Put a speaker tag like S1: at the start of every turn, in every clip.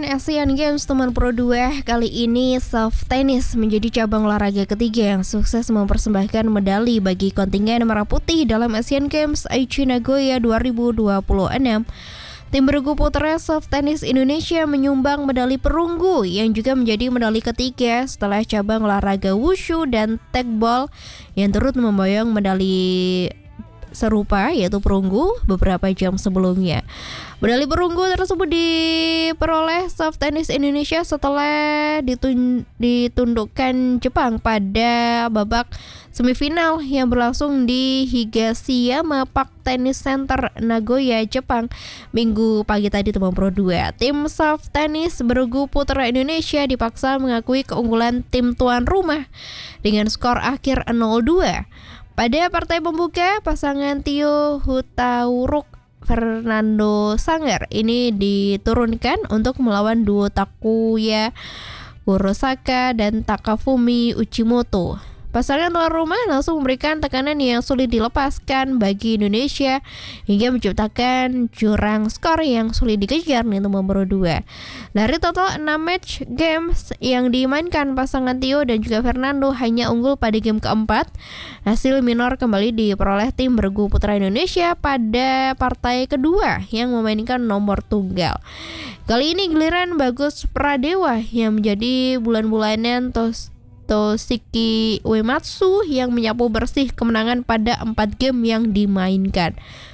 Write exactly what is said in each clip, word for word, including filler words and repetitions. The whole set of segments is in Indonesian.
S1: Asian Games teman Pro dua, kali ini soft tennis menjadi cabang olahraga ketiga yang sukses mempersembahkan medali bagi kontingen Merah Putih dalam Asian Games Aichi Nagoya dua ribu dua puluh enam. Tim bergu putra soft tennis Indonesia menyumbang medali perunggu yang juga menjadi medali ketiga setelah cabang olahraga wushu dan tegball yang turut memboyong medali serupa yaitu perunggu beberapa jam sebelumnya. Medali perunggu tersebut diperoleh soft tennis Indonesia setelah ditun- ditundukkan Jepang pada babak semifinal yang berlangsung di Higashiyama Park Tennis Center Nagoya, Jepang Minggu pagi tadi teman Pro dua. Tim soft tennis bergu putra Indonesia dipaksa mengakui keunggulan tim tuan rumah dengan skor akhir nol dua. Pada partai pembuka, pasangan Tio Hutauruk Fernando Sanggar ini diturunkan untuk melawan duo Takuya Kurosaka dan Takafumi Uchimoto. Pasangan tuan rumah langsung memberikan tekanan yang sulit dilepaskan bagi Indonesia hingga menciptakan jurang skor yang sulit dikejar nih teman Pro dua. Dari total enam match games yang dimainkan, pasangan Tio dan juga Fernando hanya unggul pada game keempat. Hasil minor kembali diperoleh tim bergu putra Indonesia pada partai kedua yang memainkan nomor tunggal. Kali ini giliran Bagus Pradewa yang menjadi bulan-bulanan tos Toshiki Uematsu yang menyapu bersih kemenangan pada empat game yang dimainkan.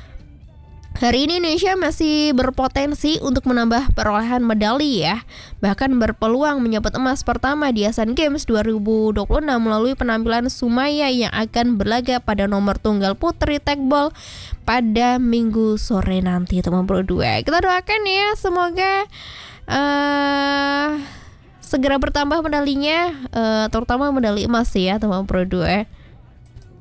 S1: Hari ini Indonesia masih berpotensi untuk menambah perolehan medali ya. Bahkan berpeluang menyabet emas pertama di Asian Games dua ribu dua puluh enam melalui penampilan Sumaya yang akan berlaga pada nomor tunggal putri tegball pada Minggu sore nanti teman Pro dua. Kita doakan ya semoga uh, segera bertambah medalinya, uh, terutama medali emas ya teman Pro dua.